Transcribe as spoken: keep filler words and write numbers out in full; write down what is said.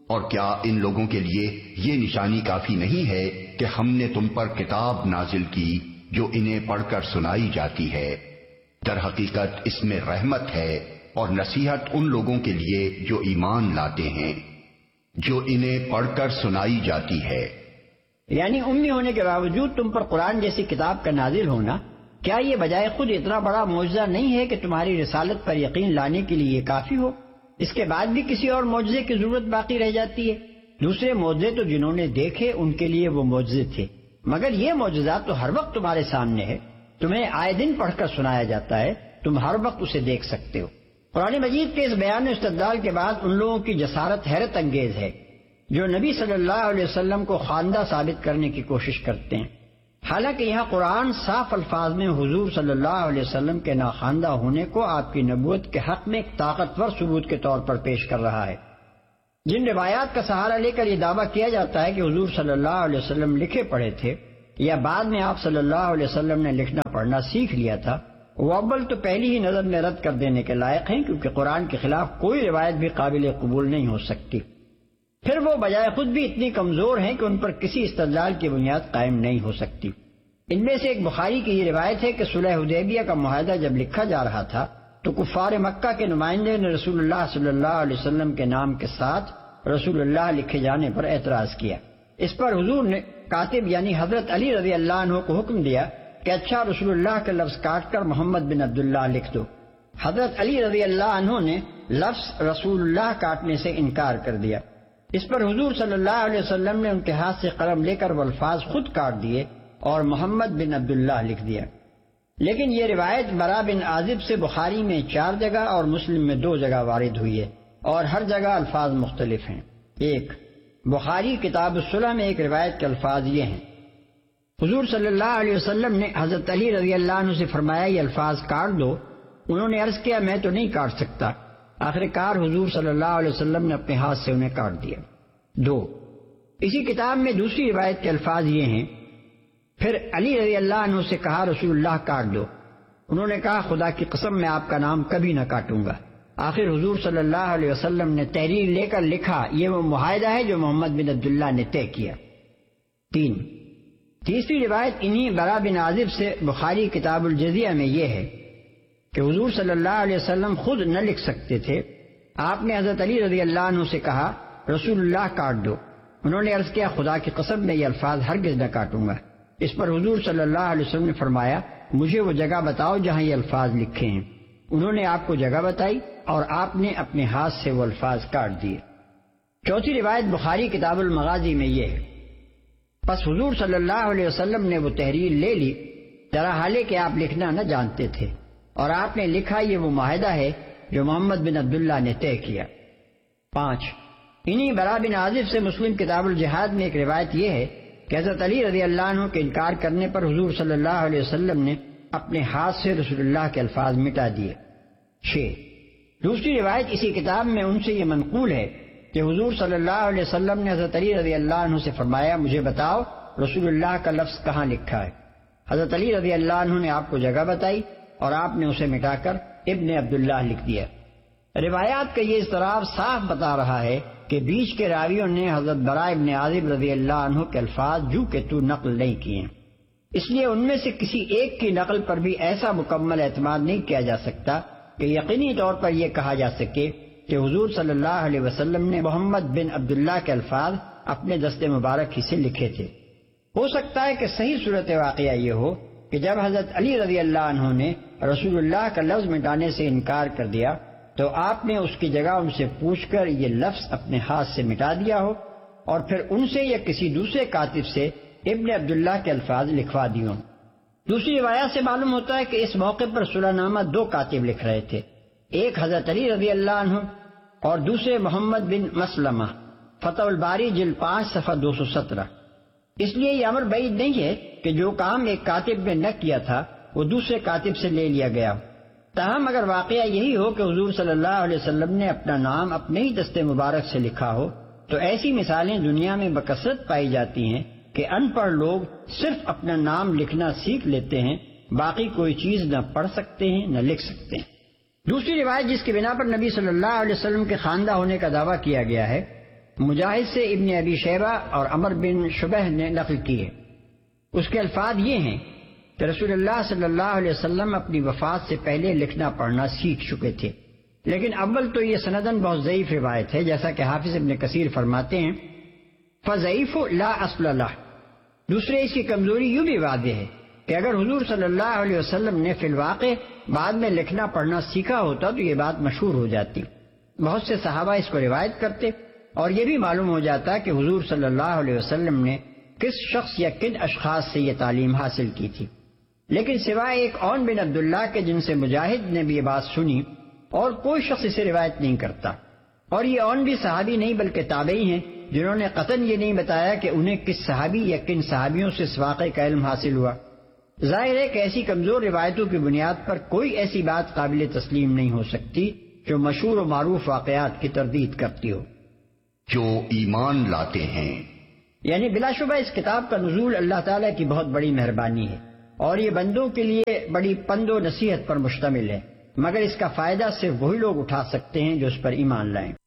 اور کیا ان لوگوں کے لیے یہ نشانی کافی نہیں ہے کہ ہم نے تم پر کتاب نازل کی جو انہیں پڑھ کر سنائی جاتی ہے؟ در حقیقت اس میں رحمت ہے اور نصیحت ان لوگوں کے لیے جو ایمان لاتے ہیں، جو انہیں پڑھ کر سنائی جاتی ہے۔ یعنی امی ہونے کے باوجود تم پر قرآن جیسی کتاب کا نازل ہونا، کیا یہ بجائے خود اتنا بڑا معجزہ نہیں ہے کہ تمہاری رسالت پر یقین لانے کے لیے یہ کافی ہو؟ اس کے بعد بھی کسی اور معجزے کی ضرورت باقی رہ جاتی ہے؟ دوسرے معجزے تو جنہوں نے دیکھے ان کے لیے وہ معجزے تھے، مگر یہ معجزات تو ہر وقت تمہارے سامنے ہے، تمہیں آئے دن پڑھ کر سنایا جاتا ہے، تم ہر وقت اسے دیکھ سکتے ہو۔ قرآن مجید کے اس بیان و استدلال کے بعد ان لوگوں کی جسارت حیرت انگیز ہے جو نبی صلی اللہ علیہ وسلم کو خواندہ ثابت کرنے کی کوشش کرتے ہیں، حالانکہ یہاں قرآن صاف الفاظ میں حضور صلی اللہ علیہ وسلم کے ناخواندہ ہونے کو آپ کی نبوت کے حق میں ایک طاقتور ثبوت کے طور پر پیش کر رہا ہے۔ جن روایات کا سہارا لے کر یہ دعویٰ کیا جاتا ہے کہ حضور صلی اللہ علیہ وسلم لکھے پڑھے تھے یا بعد میں آپ صلی اللہ علیہ وسلم نے لکھنا پڑھنا سیکھ لیا تھا، وہ اول تو پہلی ہی نظر میں رد کر دینے کے لائق ہیں، کیونکہ قرآن کے خلاف کوئی روایت بھی قابل قبول نہیں ہو سکتی۔ پھر وہ بجائے خود بھی اتنی کمزور ہیں کہ ان پر کسی استدلال کی بنیاد قائم نہیں ہو سکتی۔ ان میں سے ایک بخاری کی یہ روایت ہے کہ صلح حدیبیہ کا معاہدہ جب لکھا جا رہا تھا تو کفار مکہ کے نمائندے نے رسول اللہ صلی اللہ علیہ وسلم کے نام کے ساتھ رسول اللہ لکھے جانے پر اعتراض کیا۔ اس پر حضور نے کاتب یعنی حضرت علی رضی اللہ عنہ کو حکم دیا کہ اچھا رسول اللہ کا لفظ کاٹ کر محمد بن عبداللہ لکھ دو۔ حضرت علی رضی اللہ عنہ نے لفظ رسول اللہ کاٹنے سے انکار کر دیا۔ اس پر حضور صلی اللہ علیہ وسلم نے ان کے ہاتھ سے قلم لے کر وہ الفاظ خود کاٹ دیے اور محمد بن عبداللہ لکھ دیا۔ لیکن یہ روایت برا بن عازب سے بخاری میں چار جگہ اور مسلم میں دو جگہ وارد ہوئی ہے اور ہر جگہ الفاظ مختلف ہیں۔ ایک، بخاری کتاب الصلح میں ایک روایت کے الفاظ یہ ہیں، حضور صلی اللہ علیہ وسلم نے حضرت علی رضی اللہ عنہ سے فرمایا یہ الفاظ کاٹ دو۔ انہوں نے عرض کیا میں تو نہیں کاٹ سکتا۔ آخر کار حضور صلی اللہ علیہ وسلم نے اپنے ہاتھ سے انہیں کاٹ دیا۔ دو، اسی کتاب میں دوسری روایت کے الفاظ یہ ہیں، پھر علی رضی اللہ عنہ سے کہا رسول اللہ کاٹ دو۔ انہوں نے کہا خدا کی قسم میں آپ کا نام کبھی نہ کاٹوں گا۔ آخر حضور صلی اللہ علیہ وسلم نے تحریر لے کر لکھا یہ وہ معاہدہ ہے جو محمد بن عبداللہ نے طے کیا۔ تین، تیسری روایت انہی برا بن عازب سے بخاری کتاب الجزیہ میں یہ ہے کہ حضور صلی اللہ علیہ وسلم خود نہ لکھ سکتے تھے، آپ نے حضرت علی رضی اللہ عنہ سے کہا رسول اللہ کاٹ دو۔ انہوں نے عرض کیا خدا کی قسم میں یہ الفاظ ہرگز نہ کاٹوں گا۔ اس پر حضور صلی اللہ علیہ وسلم نے فرمایا مجھے وہ جگہ بتاؤ جہاں یہ الفاظ لکھے ہیں۔ انہوں نے آپ کو جگہ بتائی اور آپ نے اپنے ہاتھ سے وہ الفاظ کاٹ دیے۔ چوتھی روایت بخاری کتاب المغازی میں یہ ہے، پس حضور صلی اللہ علیہ وسلم نے وہ تحریر لے لی، ذرا حالے کہ آپ لکھنا نہ جانتے تھے، اور آپ نے لکھا یہ وہ معاہدہ ہے جو محمد بن عبداللہ نے طے کیا۔ پانچ، انہی برا بن عازب سے مسلم کتاب الجہاد میں ایک روایت یہ ہے کہ حضرت علی رضی اللہ عنہ کے انکار کرنے پر حضور صلی اللہ علیہ وسلم نے اپنے ہاتھ سے رسول اللہ کے الفاظ مٹا دیے۔ چھ، دوسری روایت اسی کتاب میں ان سے یہ منقول ہے کہ حضور صلی اللہ علیہ وسلم نے حضرت علی رضی اللہ عنہ سے فرمایا مجھے بتاؤ رسول اللہ کا لفظ کہاں لکھا ہے۔ حضرت علی رضی اللہ عنہ نے آپ کو جگہ بتائی اور آپ نے اسے مٹا کر ابن عبداللہ لکھ دیا۔ روایات کا یہ اضطراب صاف بتا رہا ہے کہ بیچ کے راویوں نے حضرت برا ابن عازب رضی اللہ عنہ کے الفاظ جو کہ تو نقل نہیں کیے، اس لیے ان میں سے کسی ایک کی نقل پر بھی ایسا مکمل اعتماد نہیں کیا جا سکتا کہ یقینی طور پر یہ کہا جا سکے کہ حضور صلی اللہ علیہ وسلم نے محمد بن عبداللہ کے الفاظ اپنے دست مبارک ہی سے لکھے تھے۔ ہو سکتا ہے کہ صحیح صورت واقعہ یہ ہو کہ جب حضرت علی رضی اللہ عنہ نے رسول اللہ کا لفظ مٹانے سے انکار کر دیا تو آپ نے اس کی جگہ ان سے پوچھ کر یہ لفظ اپنے ہاتھ سے مٹا دیا ہو اور پھر ان سے یا کسی دوسرے کاتب سے ابن عبداللہ کے الفاظ لکھوا دیے ہوں۔ دوسری روایت سے معلوم ہوتا ہے کہ اس موقع پر صلح نامہ دو کاتب لکھ رہے تھے، ایک حضرت علی رضی اللہ عنہ اور دوسرے محمد بن مسلمہ۔ فتح الباری جلد پانچ صفحہ دو سو سترہ۔ اس لیے یہ امر بعید نہیں ہے کہ جو کام ایک کاتب نے نہ کیا تھا وہ دوسرے کاتب سے لے لیا گیا۔ تاہم اگر واقعہ یہی ہو کہ حضور صلی اللہ علیہ وسلم نے اپنا نام اپنے ہی دست مبارک سے لکھا ہو تو ایسی مثالیں دنیا میں بکثرت پائی جاتی ہیں کہ ان پڑھ لوگ صرف اپنا نام لکھنا سیکھ لیتے ہیں، باقی کوئی چیز نہ پڑھ سکتے ہیں نہ لکھ سکتے ہیں۔ دوسری روایت جس کی بنا پر نبی صلی اللہ علیہ وسلم کے خواندہ ہونے کا دعویٰ کیا گیا ہے مجاہد سے ابن ابی شیبہ اور عمر بن شبہ نے نقل کی ہے۔ اس کے الفاظ یہ ہیں کہ رسول اللہ صلی اللہ علیہ وسلم اپنی وفات سے پہلے لکھنا پڑھنا سیکھ چکے تھے، لیکن اول تو یہ سندن بہت ضعیف روایت ہے، جیسا کہ حافظ ابن کثیر فرماتے ہیں فضعیف لا اصل لہ۔ دوسرے اس کی کمزوری یوں بھی واضح ہے کہ اگر حضور صلی اللہ علیہ وسلم نے فی الواقع بعد میں لکھنا پڑھنا سیکھا ہوتا تو یہ بات مشہور ہو جاتی، بہت سے صحابہ اس کو روایت کرتے اور یہ بھی معلوم ہو جاتا کہ حضور صلی اللہ علیہ وسلم نے کس شخص یا کن اشخاص سے یہ تعلیم حاصل کی تھی۔ لیکن سوائے ایک عون بن عبداللہ کے جن سے مجاہد نے بھی یہ بات سنی، اور کوئی شخص اسے روایت نہیں کرتا، اور یہ عون بھی صحابی نہیں بلکہ تابعی ہیں جنہوں نے قطعاً یہ نہیں بتایا کہ انہیں کس صحابی یا کن صحابیوں سے اس واقعے کا علم حاصل ہوا۔ ظاہر ہے کہ ایسی کمزور روایتوں کی بنیاد پر کوئی ایسی بات قابل تسلیم نہیں ہو سکتی جو مشہور و معروف واقعات کی تردید کرتی ہو۔ جو ایمان لاتے ہیں، یعنی بلا شبہ اس کتاب کا نزول اللہ تعالیٰ کی بہت بڑی مہربانی ہے اور یہ بندوں کے لیے بڑی پند و نصیحت پر مشتمل ہے، مگر اس کا فائدہ صرف وہی لوگ اٹھا سکتے ہیں جو اس پر ایمان لائیں۔